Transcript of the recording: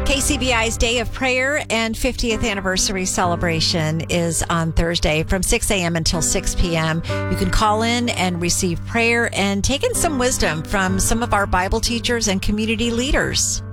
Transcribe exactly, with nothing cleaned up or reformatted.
K C B I's Day of Prayer and fiftieth Anniversary Celebration is on Thursday from six a.m. until six p.m. You can call in and receive prayer and take in some wisdom from some of our Bible teachers and community leaders.